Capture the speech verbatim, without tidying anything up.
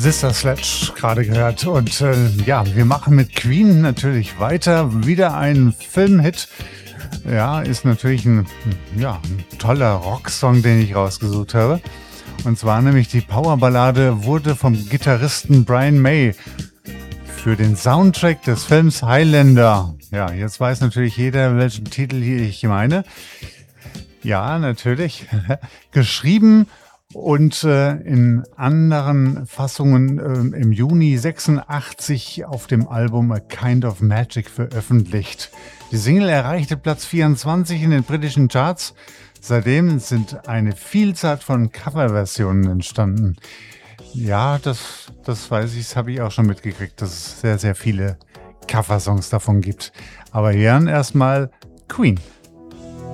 Sister Sledge gerade gehört. Und äh, ja, wir machen mit Queen natürlich weiter. Wieder ein Filmhit. Ja, ist natürlich ein, ja, ein toller Rocksong, den ich rausgesucht habe. Und zwar nämlich die Powerballade wurde vom Gitarristen Brian May für den Soundtrack des Films Highlander. Ja, jetzt weiß natürlich jeder, welchen Titel hier ich meine. Ja, natürlich. Geschrieben und äh, in anderen Fassungen äh, im Juni sechsundachtzig auf dem Album A Kind of Magic veröffentlicht. Die Single erreichte Platz vierundzwanzig in den britischen Charts. Seitdem sind eine Vielzahl von Coverversionen entstanden. Ja, das, das weiß ich, das habe ich auch schon mitgekriegt, dass es sehr, sehr viele Coversongs davon gibt. Aber hier erstmal Queen.